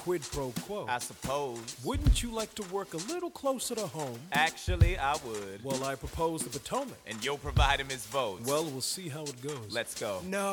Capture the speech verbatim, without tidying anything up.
quid pro quo. I suppose. Wouldn't you like to work a little closer to home? Actually, I would. Well, I propose the Potomac. And you'll provide him his votes. Well, we'll see how it goes. Let's go. No.